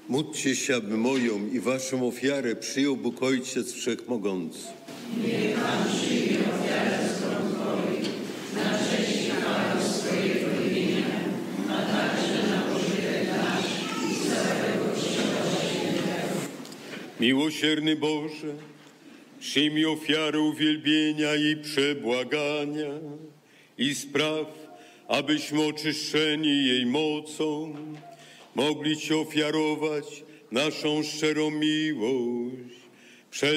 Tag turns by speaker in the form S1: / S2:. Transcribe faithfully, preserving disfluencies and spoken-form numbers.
S1: Módlcie się, aby moją i waszą ofiarę przyjął Bóg Ojciec Wszechmogący.
S2: Niech Pan przyjmie ofiarę stron Twoich, na cześć i chwałę swojego imienia, a także na pożytek nasz i całego Kościoła Świętego.
S3: Miłosierny Boże, przyjmij ofiarę uwielbienia i przebłagania i spraw, abyśmy oczyszczeni jej mocą mogli Ci ofiarować naszą szczerą miłość